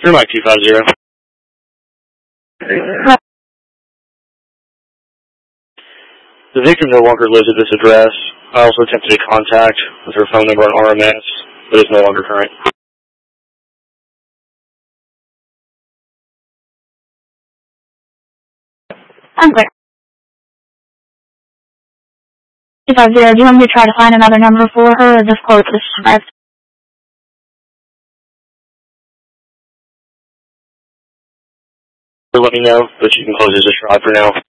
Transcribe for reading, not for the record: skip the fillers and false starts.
You're Mike 250. The victim no longer lives at this address. I also attempted contact with her phone number on RMS, but it's no longer current. I'm clear. 250, do you want me to try to find another number for her or just close this drive? Let me know, but you can close this drive for now.